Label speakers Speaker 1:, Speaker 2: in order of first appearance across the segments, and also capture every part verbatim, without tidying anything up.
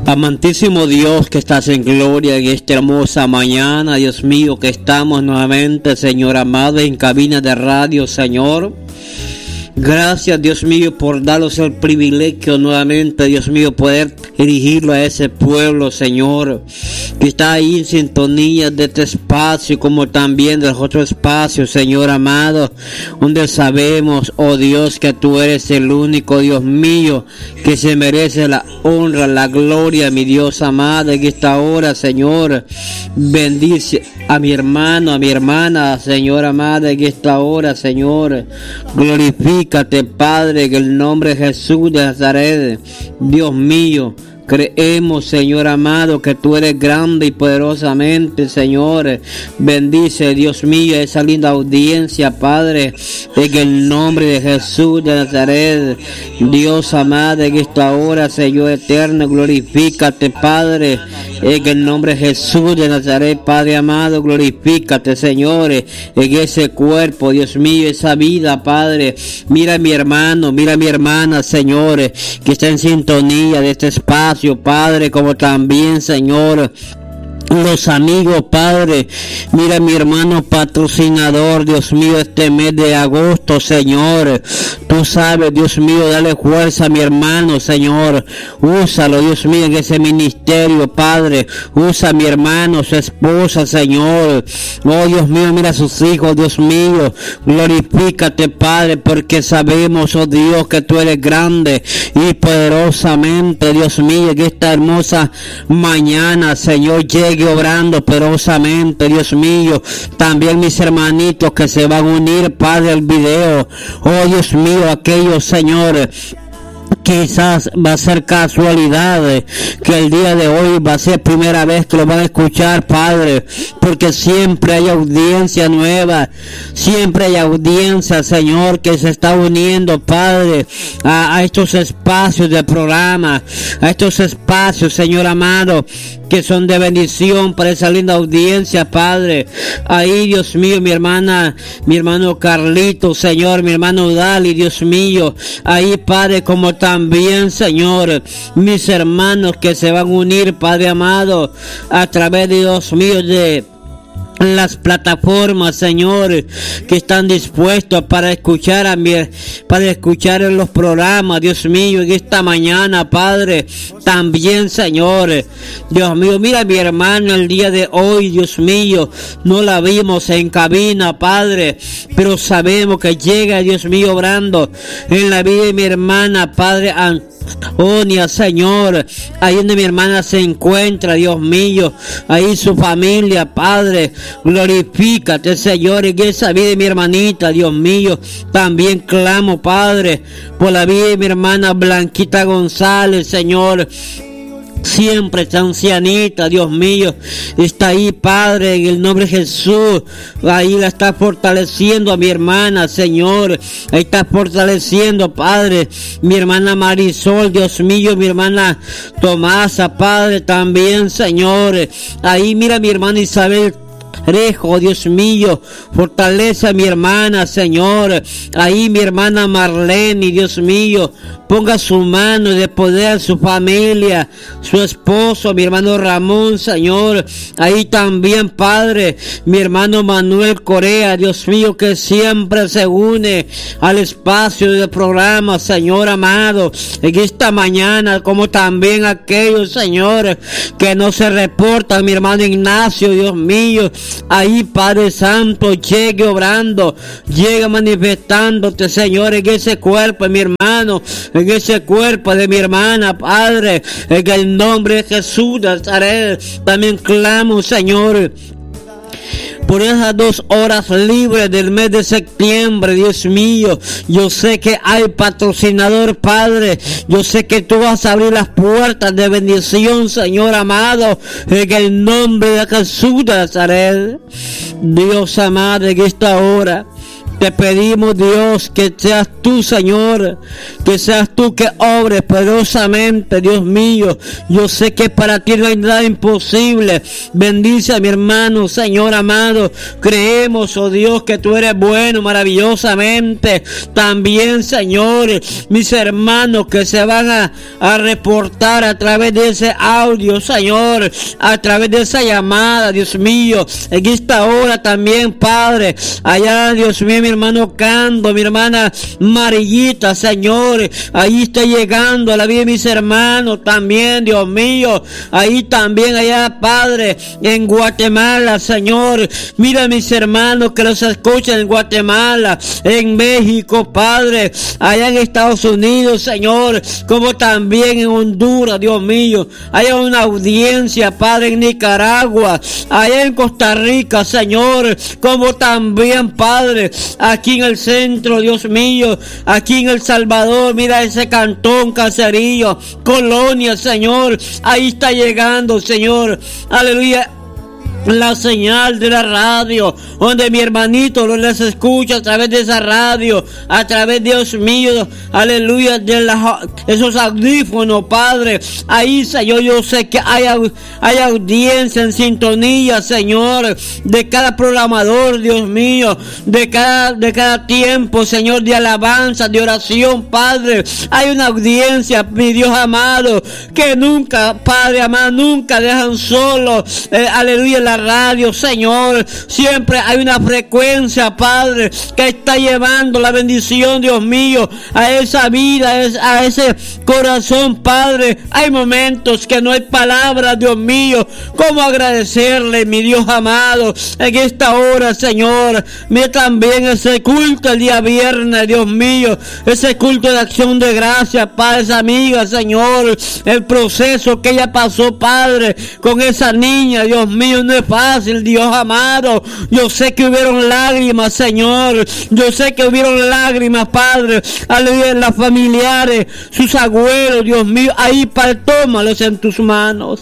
Speaker 1: Amantísimo Dios que estás en gloria en esta hermosa mañana, Dios mío, que estamos nuevamente, Señor amado, en cabina de radio, Señor. Gracias, Dios mío, por darnos el privilegio nuevamente, Dios mío, poder dirigirlo a ese pueblo, Señor, que está ahí en sintonía de este espacio, como también de los otros espacios, Señor amado, donde sabemos, oh Dios, que tú eres el único, Dios mío, que se merece la honra, la gloria, mi Dios amado, en esta hora, Señor. Bendice a mi hermano, a mi hermana, Señor amado, en esta hora, Señor. Glorifícate, Padre, en el nombre de Jesús de Nazaret. Dios mío, creemos, Señor amado, que tú eres grande y poderosamente, Señor. Bendice, Dios mío, esa linda audiencia, Padre, en el nombre de Jesús de Nazaret. Dios amado, en esta hora, Señor eterno, glorifícate, Padre, en el nombre de Jesús de Nazaret. Padre amado, glorifícate, Señor, en ese cuerpo, Dios mío, esa vida, Padre. Mira a mi hermano, mira a mi hermana, Señor, que está en sintonía de este espacio, Padre, como también, Señor, los amigos, Padre. Mira mi hermano patrocinador, Dios mío, este mes de agosto, Señor. Tú sabes, Dios mío, dale fuerza a mi hermano, Señor. Úsalo, Dios mío, en ese ministerio, Padre. Usa a mi hermano, su esposa, Señor. Oh, Dios mío, mira a sus hijos, Dios mío. Glorifícate, Padre, porque sabemos, oh Dios, que tú eres grande y poderosamente, Dios mío, en esta hermosa mañana, Señor, llegue obrando poderosamente, Dios mío. También mis hermanitos que se van a unir, Padre, al video. Oh, Dios mío, aquellos, Señor, quizás va a ser casualidad que el día de hoy va a ser primera vez que lo van a escuchar, Padre, porque siempre hay audiencia nueva, siempre hay audiencia, Señor, que se está uniendo, Padre, a, a estos espacios de programa, a estos espacios, Señor amado, que son de bendición para esa linda audiencia, Padre. Ahí, Dios mío, mi hermana, mi hermano Carlito, Señor, mi hermano Dali, Dios mío. Ahí, Padre, como también, Señor, mis hermanos que se van a unir, Padre amado, a través de, Dios mío, de las plataformas, Señor, que están dispuestos para escuchar a mi, para escuchar en los programas, Dios mío, en esta mañana, Padre, también, Señor, Dios mío, mira a mi hermana el día de hoy, Dios mío, no la vimos en cabina, Padre, pero sabemos que llega, Dios mío, obrando en la vida de mi hermana, Padre, Antonia, Señor, ahí donde mi hermana se encuentra, Dios mío, ahí su familia, Padre, glorifícate, Señor, en esa vida de mi hermanita, Dios mío. También clamo, Padre, por la vida de mi hermana Blanquita González, Señor. Siempre esta ancianita, Dios mío, está ahí, Padre, en el nombre de Jesús. Ahí la está fortaleciendo a mi hermana, Señor. Ahí está fortaleciendo, Padre, mi hermana Marisol, Dios mío, mi hermana Tomasa, Padre, también, Señor. Ahí mira a mi hermana Isabel Rejo, Dios mío, fortalece a mi hermana, Señor. Ahí mi hermana Marlene, Dios mío, ponga su mano de poder a su familia, su esposo, mi hermano Ramón, Señor. Ahí también, Padre, mi hermano Manuel Correa, Dios mío, que siempre se une al espacio del programa, Señor amado, en esta mañana, como también aquellos, Señor, que no se reportan, mi hermano Ignacio, Dios mío. Ahí, Padre Santo, llegue obrando, llega manifestándote, Señor, en ese cuerpo de mi hermano, en ese cuerpo de mi hermana, Padre, en el nombre de Jesús de Nazaret. También clamo, Señor, por esas dos horas libres del mes de septiembre, Dios mío. Yo sé que hay patrocinador, Padre. Yo sé que tú vas a abrir las puertas de bendición, Señor amado, en el nombre de Jesús de Nazaret. Dios amado, en esta hora te pedimos, Dios, que seas tú, Señor, que seas tú que obres poderosamente, Dios mío. Yo sé que para ti no hay nada imposible. Bendice a mi hermano, Señor amado. Creemos, oh Dios, que tú eres bueno, maravillosamente. También, Señor, mis hermanos que se van a, a reportar a través de ese audio, Señor, a través de esa llamada, Dios mío, en esta hora también, Padre, allá, Dios mío, mi hermano Cando, mi hermana Marillita, Señor, ahí está llegando a la vida de mis hermanos también, Dios mío, ahí también, allá, Padre, en Guatemala, Señor, mira mis hermanos que los escuchan en Guatemala, en México, Padre, allá en Estados Unidos, Señor, como también en Honduras, Dios mío, hay una audiencia, Padre, en Nicaragua, allá en Costa Rica, Señor, como también, Padre, aquí en el centro, Dios mío, aquí en El Salvador, mira ese cantón, caserío, colonia, Señor, ahí está llegando, Señor, aleluya, la señal de la radio, donde mi hermanito lo les escucha a través de esa radio, a través, Dios mío, aleluya, de la, esos audífonos, Padre, ahí, Señor, yo sé que hay, hay audiencia en sintonía, Señor, de cada programador, Dios mío, de cada, de cada tiempo, Señor, de alabanza, de oración, Padre, hay una audiencia, mi Dios amado, que nunca, Padre amado, nunca dejan solo, eh, aleluya, la radio, Señor, siempre hay una frecuencia, Padre, que está llevando la bendición, Dios mío, a esa vida, a ese corazón, Padre. Hay momentos que no hay palabras, Dios mío, cómo agradecerle, mi Dios amado, en esta hora, Señor. Mira también ese culto el día viernes, Dios mío, ese culto de acción de gracia, Padre, esa amiga, Señor, el proceso que ella pasó, Padre, con esa niña, Dios mío, no es fácil, Dios amado. Yo sé que hubieron lágrimas, Señor. Yo sé que hubieron lágrimas, Padre. Aleluya, las familiares, sus abuelos, Dios mío. Ahí, Padre, tómalos en tus manos.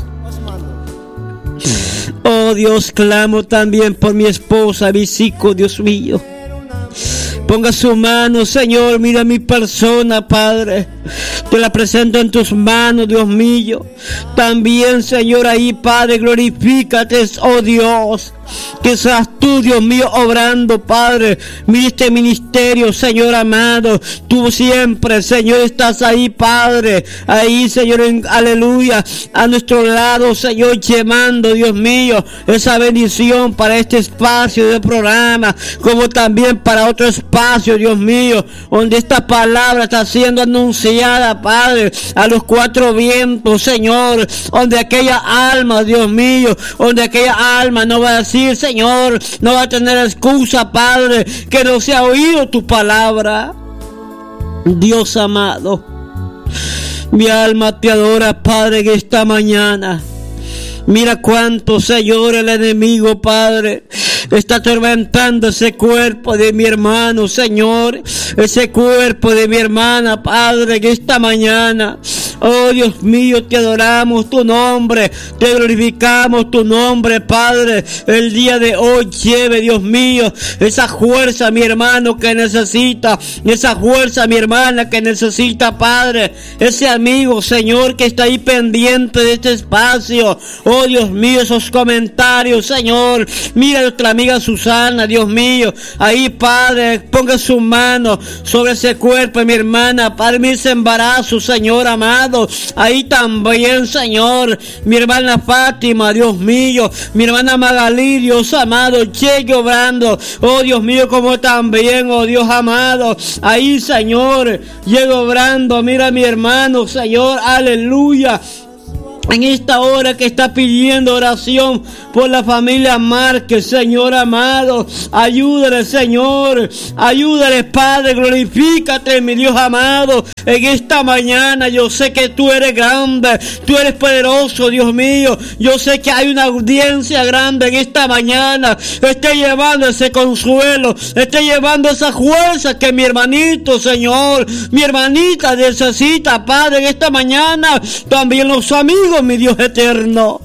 Speaker 1: Oh, Dios, clamo también por mi esposa, mis hijos, Dios mío. Ponga su mano, Señor, mira mi persona, Padre. Te la presento en tus manos, Dios mío. También, Señor, ahí, Padre, glorifícate, oh Dios. Que seas tú, Dios mío, obrando, Padre. Mira este ministerio, Señor amado. Tú siempre, Señor, estás ahí, Padre. Ahí, Señor, en, aleluya. A nuestro lado, Señor, llamando, Dios mío, esa bendición para este espacio de programa, como también para otro espacio, Dios mío, donde esta palabra está siendo anunciada, Padre, a los cuatro vientos, Señor, donde aquella alma, Dios mío, donde aquella alma no va a decir, Señor, no va a tener excusa, Padre, que no se ha oído tu palabra. Dios amado, mi alma te adora, Padre, en esta mañana. Mira cuánto, Señor, el enemigo, Padre, está atormentando ese cuerpo de mi hermano, Señor, ese cuerpo de mi hermana, Padre, en esta mañana. Oh, Dios mío, te adoramos tu nombre, te glorificamos tu nombre, Padre. El día de hoy lleve, Dios mío, esa fuerza, mi hermano, que necesita, esa fuerza, mi hermana, que necesita, Padre, ese amigo, Señor, que está ahí pendiente de este espacio. Oh, Dios mío, esos comentarios, Señor. Mira a nuestra amiga Susana, Dios mío, ahí, Padre, ponga su mano sobre ese cuerpo, mi hermana, Padre, mi embarazo, Señor amado. Ahí también, Señor, mi hermana Fátima, Dios mío, mi hermana Magalí, Dios amado, llegue obrando, oh Dios mío, como también, oh Dios amado, ahí, Señor, llegue obrando, mira mi hermano, Señor, aleluya. En esta hora que está pidiendo oración por la familia Márquez, Señor amado, ayúdale, Señor, ayúdale, Padre, glorifícate, mi Dios amado, en esta mañana. Yo sé que tú eres grande, tú eres poderoso, Dios mío. Yo sé que hay una audiencia grande en esta mañana, esté llevando ese consuelo, esté llevando esa fuerza que mi hermanito, Señor, mi hermanita necesita, Padre, en esta mañana. También los amigos, mi Dios eterno.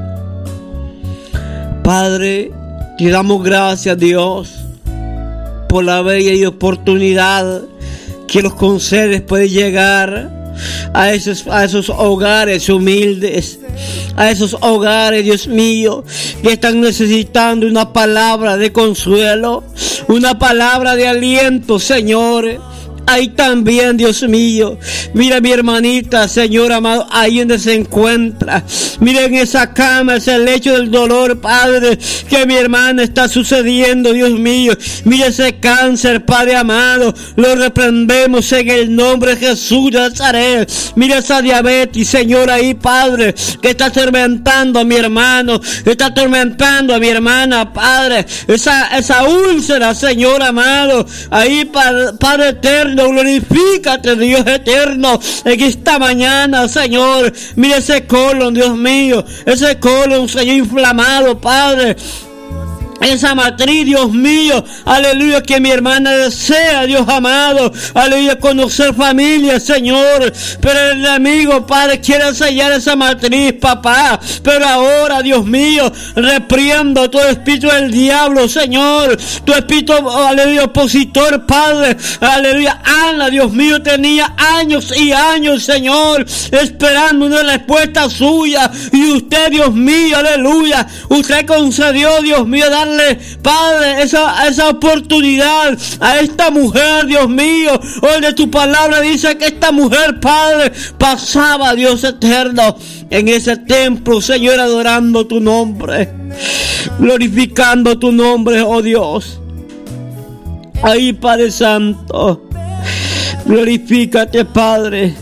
Speaker 1: Padre, te damos gracias, Dios, por la bella y oportunidad que los concedes puede llegar a esos, a esos hogares humildes, a esos hogares, Dios mío, que están necesitando una palabra de consuelo, una palabra de aliento, Señor. Ahí también, Dios mío, mira mi hermanita, Señor amado, ahí donde se encuentra, mira en esa cama, ese lecho del dolor, Padre, que mi hermana está sucediendo, Dios mío, mira ese cáncer, Padre amado, lo reprendemos en el nombre de Jesús de Nazaret. Mira esa diabetes, Señor, ahí, Padre, que está atormentando a mi hermano, está atormentando a mi hermana, Padre, esa, esa úlcera, Señor amado, ahí, Padre, Padre eterno, glorifícate, Dios eterno, en esta mañana, Señor. Mira ese colon, Dios mío, ese colon, Señor, inflamado, Padre. Esa matriz, Dios mío, aleluya, que mi hermana desea, Dios amado, aleluya, conocer familia, Señor, pero el enemigo, Padre, quiere sellar esa matriz, papá, pero ahora, Dios mío, reprendo todo espíritu del diablo, Señor, tu espíritu, aleluya, opositor, Padre, aleluya. Ana, Dios mío, tenía años y años, Señor, esperando una respuesta suya, y usted, Dios mío, aleluya, usted concedió, Dios mío, darle, Padre, esa, esa oportunidad a esta mujer, Dios mío, donde tu palabra dice que esta mujer, Padre, pasaba, Dios eterno, en ese templo, Señor, adorando tu nombre, glorificando tu nombre, oh Dios. Ahí, Padre Santo, glorifícate, Padre.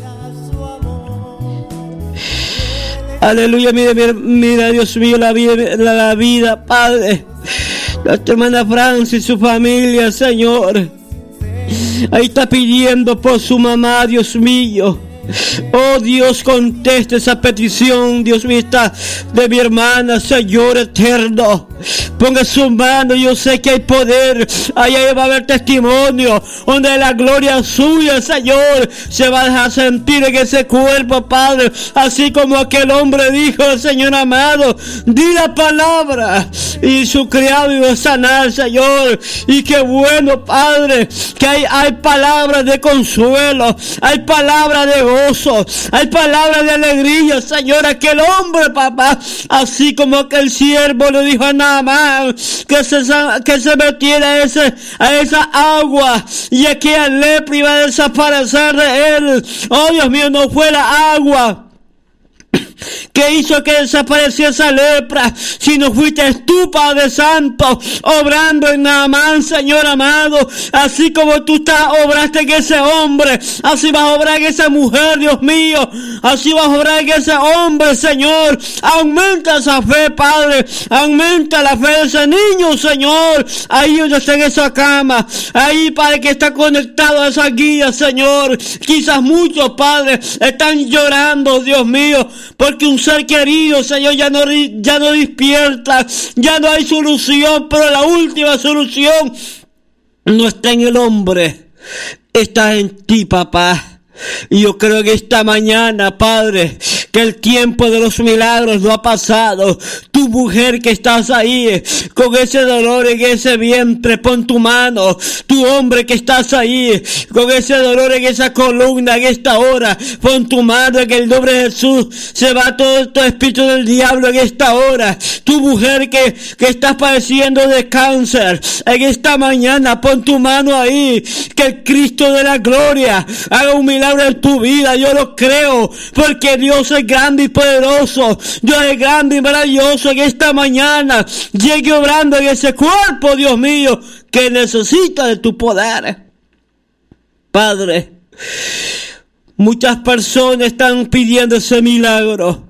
Speaker 1: Aleluya, mira, mira, mira, Dios mío, la vida, la, la vida, Padre. Nuestra hermana Francis y su familia, Señor. Ahí está pidiendo por su mamá, Dios mío. Oh Dios, conteste esa petición, Dios mío, está de mi hermana, Señor eterno. Ponga su mano, yo sé que hay poder, ahí va a haber testimonio, donde la gloria suya, Señor, se va a dejar sentir en ese cuerpo, Padre, así como aquel hombre dijo, Señor amado, di la palabra, y su criado iba a sanar, Señor, y qué bueno, Padre, que hay, hay palabras de consuelo, hay palabras de gozo, hay palabras de alegría, Señor, aquel hombre, papá, así como aquel siervo le dijo a Naamán, que se, que se metiera a, ese, a esa agua y aquella lepra iba a desaparecer de él. Oh Dios mío, no fue la agua que hizo que desapareciera esa lepra, si no fuiste tú, Padre Santo, obrando en Naamán, Señor amado, así como tú estás, obraste en ese hombre, así vas a obrar en esa mujer, Dios mío, así vas a obrar en ese hombre, Señor. Aumenta esa fe, Padre, aumenta la fe de ese niño, Señor, ahí donde está en esa cama, ahí, Padre, que está conectado a esa guía, Señor. Quizás muchos, Padre, están llorando, Dios mío, porque un ser querido, Señor, ya no, ya no despierta, ya no hay solución, pero la última solución no está en el hombre, está en ti, papá. Y yo creo que esta mañana, Padre, que el tiempo de los milagros no ha pasado. Tu mujer que estás ahí, con ese dolor en ese vientre, pon tu mano. Tu hombre que estás ahí, con ese dolor en esa columna, en esta hora, pon tu mano en el nombre de Jesús. Se va todo tu espíritu del diablo en esta hora. Tu mujer que, que estás padeciendo de cáncer, en esta mañana, pon tu mano ahí. Que el Cristo de la gloria haga un milagro en tu vida. Yo lo creo, porque Dios es grande y poderoso, Dios es grande y maravilloso. En esta mañana llegue obrando en ese cuerpo, Dios mío, que necesita de tu poder, Padre. Muchas personas están pidiendo ese milagro.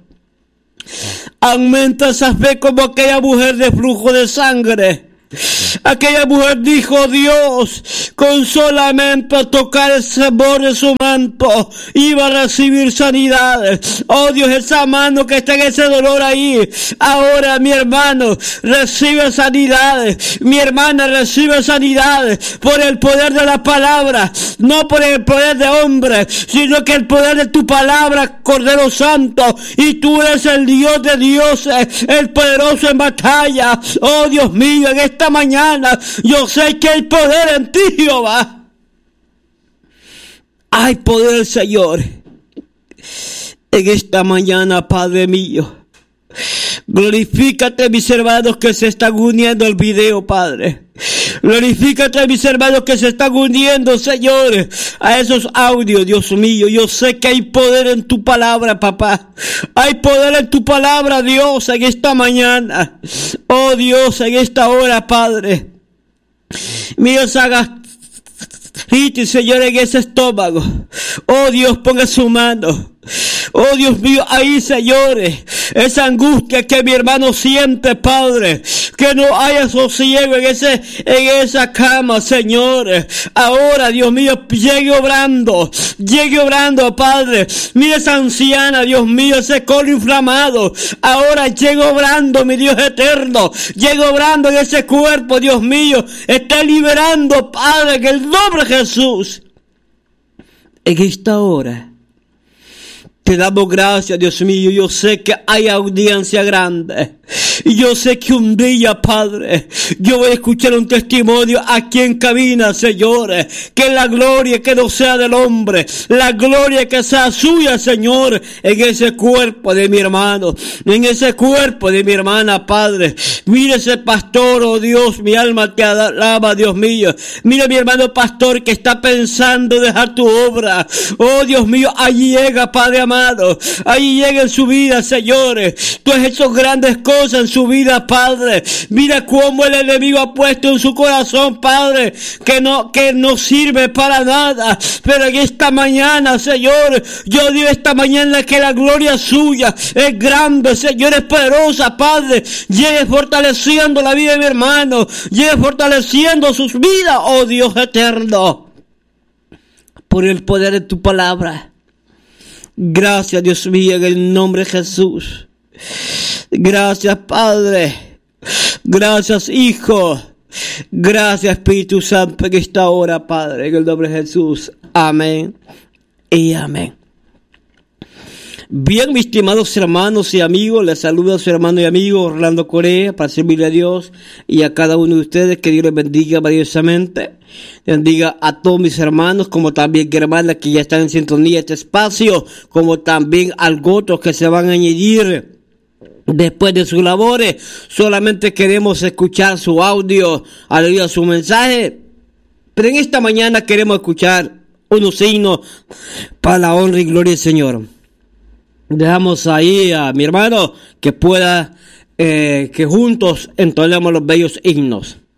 Speaker 1: Aumenta esa fe como aquella mujer de flujo de sangre. Aquella mujer dijo, Dios, con solamente tocar ese borde de su manto, iba a recibir sanidad. Oh Dios, esa mano que está en ese dolor ahí, ahora mi hermano recibe sanidad, mi hermana recibe sanidad, por el poder de la palabra, no por el poder de hombre, sino que el poder de tu palabra, Cordero Santo, y tú eres el Dios de dioses, el poderoso en batalla. Oh Dios mío, en este esta mañana yo sé que hay poder en ti, Jehová. Hay poder, Señor, en esta mañana, Padre mío. Glorifícate, mis hermanos que se están uniendo al video, Padre. Glorifícate, mis hermanos que se están uniendo, Señor, a esos audios, Dios mío. Yo sé que hay poder en tu palabra, papá. Hay poder en tu palabra, Dios, en esta mañana. Oh, Dios, en esta hora, Padre. Mío, haga Señor, en ese estómago. Oh, Dios, ponga su mano. Oh, Dios mío, ahí, señores, esa angustia que mi hermano siente, Padre, que no haya sosiego en ese, en esa cama, señores. Ahora, Dios mío, llegue obrando, llegue obrando, Padre. Mira esa anciana, Dios mío, ese colon inflamado. Ahora llegue obrando, mi Dios eterno. Llegue obrando en ese cuerpo, Dios mío. Está liberando, Padre, en el nombre de Jesús. En esta hora te damos gracias, Dios mío. Yo sé que hay audiencia grande. Y yo sé que un día, Padre, yo voy a escuchar un testimonio aquí en cabina, señores. Que la gloria que no sea del hombre, la gloria que sea suya, Señor, en ese cuerpo de mi hermano, en ese cuerpo de mi hermana, Padre. Mira ese pastor, oh Dios, mi alma te alaba, Dios mío. Mira mi hermano pastor que está pensando dejar tu obra. Oh Dios mío, allí llega, Padre amado. Allí llega en su vida, señores. Tú has hecho grandes cosas en su vida, Padre. Mira cómo el enemigo ha puesto en su corazón, Padre, que no, que no sirve para nada. Pero en esta mañana, Señor, yo digo esta mañana que la gloria suya es grande, Señor, es poderosa, Padre. Llegue fortaleciendo la vida de mi hermano, llegue fortaleciendo sus vidas, oh Dios eterno, por el poder de tu palabra. Gracias, Dios mío, en el nombre de Jesús. Gracias, Padre. Gracias, Hijo. Gracias, Espíritu Santo, en esta hora, Padre, en el nombre de Jesús. Amén y amén. Bien, mis estimados hermanos y amigos, les saluda a su hermano y amigo Orlando Correa para servirle a Dios y a cada uno de ustedes. Que Dios les bendiga maravillosamente. Bendiga a todos mis hermanos, como también hermanas que ya están en sintonía de este espacio, como también a otros que se van a añadir después de sus labores. Solamente queremos escuchar su audio, aleluya, su mensaje. Pero en esta mañana queremos escuchar unos signos para la honra y gloria del Señor. Dejamos ahí a mi hermano que pueda, eh, que juntos entonemos los bellos himnos.